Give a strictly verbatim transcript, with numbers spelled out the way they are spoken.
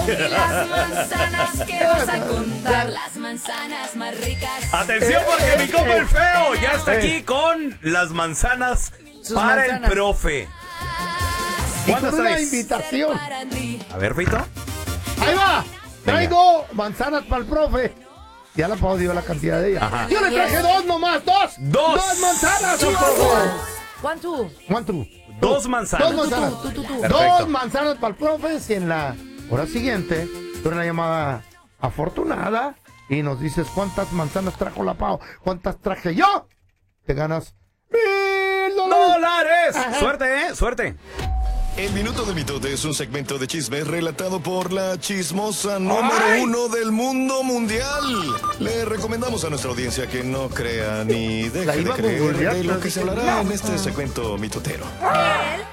Y las manzanas que vas a contar, las manzanas más ricas. Atención porque mi compa el feo ya está aquí con las manzanas Sus para manzanas. el profe. Y ¿Cuántas con una traes? invitación. A ver, Feito. Ahí va. Traigo manzanas para el profe. Ya la puedo dio la cantidad de ella. Ajá. Yo le traje dos nomás, dos. Dos. Dos manzanas al Two, profe. One, two. One, two. Dos manzanas. Dos manzanas. Tú, tú, tú, tú. Perfecto. Dos manzanas para el profe. Si en la hora siguiente tú una llamada afortunada y nos dices cuántas manzanas trajo la Pau, cuántas traje yo, te ganas mil dólares. ¡Dólares! Ajá. Suerte, ¿eh? Suerte. El Minuto de Mitote es un segmento de chismes relatado por la chismosa número ¡Ay! uno del mundo mundial. Le recomendamos a nuestra audiencia que no crea ni La deje de iba a creer googlear, de lo pero que se dije, hablará no. en este segmento mitotero. El